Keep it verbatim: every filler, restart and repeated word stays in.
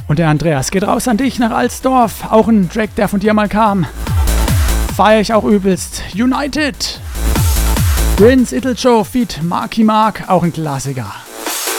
Und der Andreas geht raus an dich nach Alsdorf. Auch ein Track, der von dir mal kam. Feier ich auch übelst. United. Prince Ittelshow feat. Marky Mark, auch ein Klassiker.